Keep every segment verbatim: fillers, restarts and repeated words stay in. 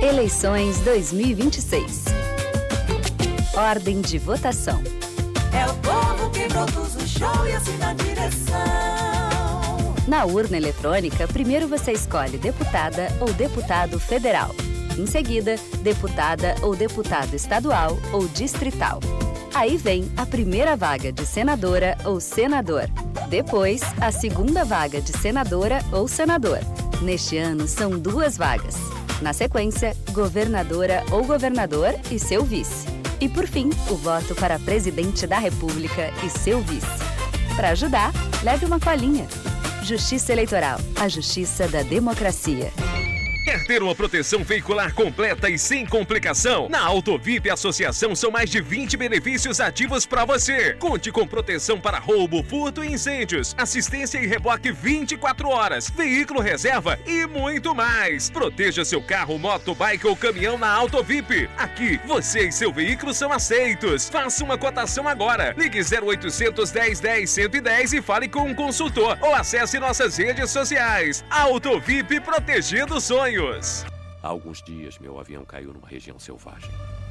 Eleições dois mil e vinte e seis. Ordem de votação. É o povo que produz o show e assina a direção. Na urna eletrônica, primeiro você escolhe deputada ou deputado federal. Em seguida, deputada ou deputado estadual ou distrital. Aí vem a primeira vaga de senadora ou senador. Depois, a segunda vaga de senadora ou senador. Neste ano, são duas vagas. Na sequência, governadora ou governador e seu vice. E por fim, o voto para presidente da República e seu vice. Para ajudar, leve uma colinha. Justiça Eleitoral, a justiça da democracia. Quer ter uma proteção veicular completa e sem complicação? Na Autovip Associação são mais de vinte benefícios ativos para você. Conte com proteção para roubo, furto e incêndios, assistência e reboque vinte e quatro horas, veículo reserva e muito mais. Proteja seu carro, moto, bike ou caminhão na Autovip. Aqui, você e seu veículo são aceitos. Faça uma cotação agora. Ligue zero oitocentos, dez, dez, cento e dez e fale com um consultor ou acesse nossas redes sociais. Autovip, protegendo sonhos. Há alguns dias, meu avião caiu numa região selvagem.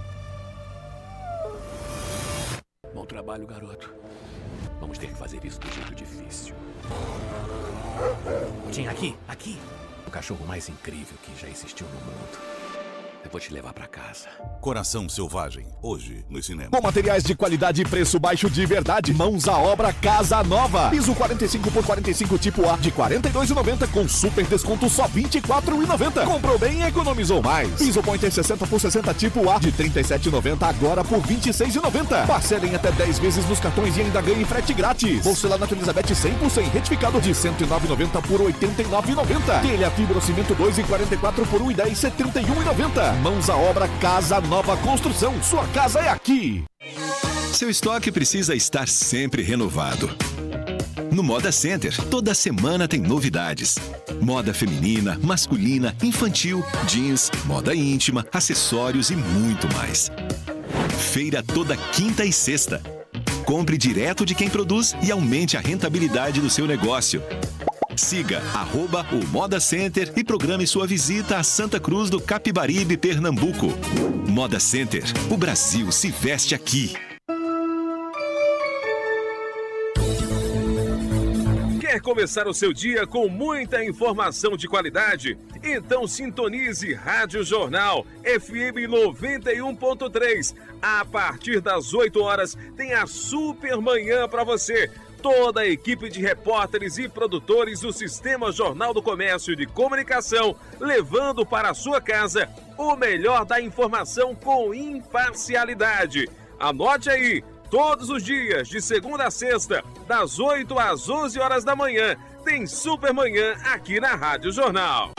Bom trabalho, garoto. Vamos ter que fazer isso do jeito difícil. Tim, aqui, aqui. O cachorro mais incrível que já existiu no mundo. Eu vou te levar pra casa. Coração Selvagem, hoje no cinema. Com materiais de qualidade e preço baixo de verdade. Mãos à obra Casa Nova. Piso quarenta e cinco por quarenta e cinco tipo A de quarenta e dois reais e noventa centavos com super desconto só vinte e quatro reais e noventa centavos. Comprou bem e economizou mais. Piso Pointer sessenta por sessenta tipo A de trinta e sete reais e noventa centavos agora por vinte e seis reais e noventa centavos. Parcela em até dez vezes nos cartões e ainda ganhe frete grátis. Porcelanato Elizabeth cem por cento retificado de cento e nove reais e noventa centavos por oitenta e nove reais e noventa centavos. Telha fibrocimento dois e quarenta e quatro por um e dez, setenta e um reais e noventa centavos. Mãos à obra Casa Nova Construção. Sua casa é aqui. Seu estoque precisa estar sempre renovado. No Moda Center, toda semana tem novidades. Moda feminina, masculina, infantil, jeans, moda íntima, acessórios e muito mais. Feira toda quinta e sexta. Compre direto de quem produz e aumente a rentabilidade do seu negócio. Siga arroba o Moda Center e programe sua visita a Santa Cruz do Capibaribe, Pernambuco. Moda Center, o Brasil se veste aqui. Quer começar o seu dia com muita informação de qualidade? Então sintonize Rádio Jornal F M noventa e um ponto três. A partir das oito horas tem a Super Manhã para você. Toda a equipe de repórteres e produtores do Sistema Jornal do Comércio de Comunicação, levando para a sua casa o melhor da informação com imparcialidade. Anote aí, todos os dias, de segunda a sexta, das oito às onze horas da manhã, tem Super Manhã aqui na Rádio Jornal.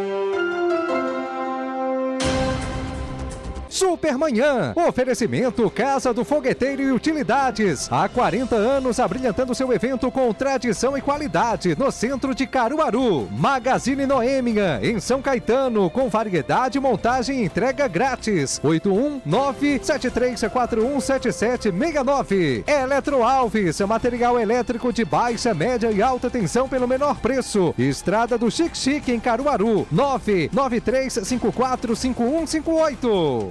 Supermanhã, oferecimento Casa do Fogueteiro e Utilidades. Há quarenta anos abrilhantando seu evento com tradição e qualidade no centro de Caruaru. Magazine Noêmia, em São Caetano, com variedade, montagem e entrega grátis. oito um nove sete três quatro um sete sete seis nove. Eletro Alves, material elétrico de baixa, média e alta tensão pelo menor preço. Estrada do Chique Chique em Caruaru. nove nove três cinco quatro cinco um cinco oito.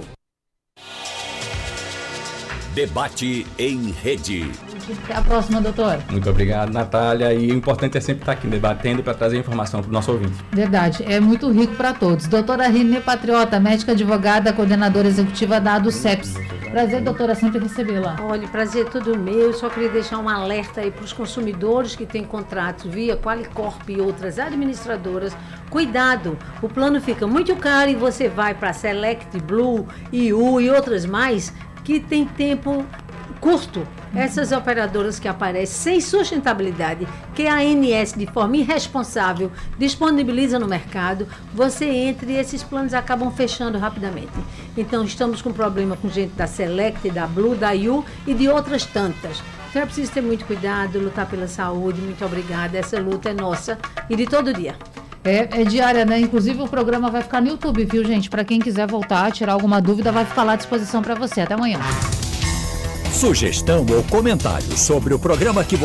Debate em rede. Até a próxima, doutor. Muito obrigado, Natália. E o importante é sempre estar aqui debatendo para trazer informação para o nosso ouvinte. Verdade, é muito rico para todos. Doutora Renê Patriota, médica advogada, coordenadora executiva da ADUCEPS. Prazer, doutora, sempre recebê-la. Olha, prazer é todo meu. Só queria deixar um alerta aí para os consumidores que têm contratos via Qualicorp e outras administradoras. Cuidado, o plano fica muito caro e você vai para Select, Blue, I U e outras mais que tem tempo curto. Essas operadoras que aparecem sem sustentabilidade, que a ANS, de forma irresponsável, disponibiliza no mercado, você entra e esses planos acabam fechando rapidamente. Então, estamos com problema com gente da Select, da Blue, da I U e de outras tantas. Então, é preciso ter muito cuidado, lutar pela saúde. Muito obrigada. Essa luta é nossa e de todo dia. É, é diária, né? Inclusive, o programa vai ficar no YouTube, viu, gente? Para quem quiser voltar, tirar alguma dúvida, vai ficar lá à disposição para você. Até amanhã. Sugestão ou comentário sobre o programa que